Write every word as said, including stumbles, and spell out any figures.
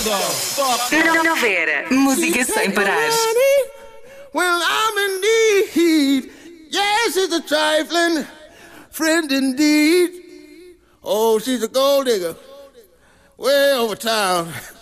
Primavera, música sem parar. Well, I'm in need. Yes, it's a trifling friend indeed. Oh, she's a gold digger way over town.